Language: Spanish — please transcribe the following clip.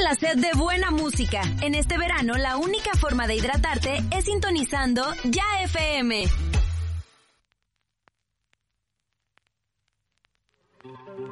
la sed de buena música. En este verano, la única forma de hidratarte es sintonizando Ya FM.